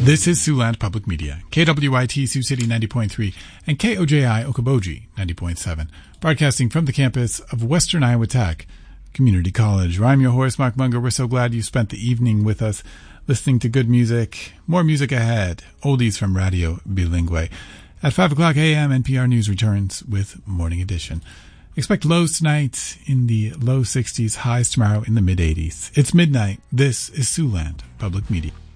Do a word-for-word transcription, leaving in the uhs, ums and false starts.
This is Siouxland Public Media, K W I T Sioux City ninety point three and K O J I Okoboji ninety point seven, broadcasting from the campus of Western Iowa Tech Community College. I'm your host, Mark Munger. We're so glad you spent the evening with us listening to good music. More music ahead, oldies from Radio Bilingue. At five o'clock a.m., N P R News returns with Morning Edition. Expect lows tonight in the low sixties, highs tomorrow in the mid eighties. It's midnight. This is Siouxland Public Media.